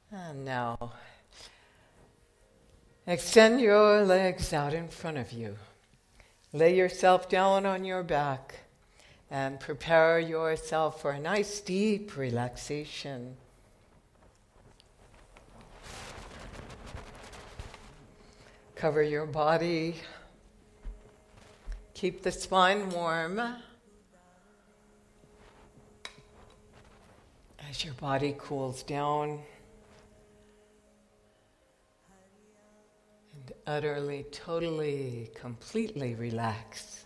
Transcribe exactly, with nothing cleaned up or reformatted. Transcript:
And now, extend your legs out in front of you. Lay yourself down on your back and prepare yourself for a nice deep relaxation. Cover your body. Keep the spine warm. As your body cools down and utterly, totally, completely relax.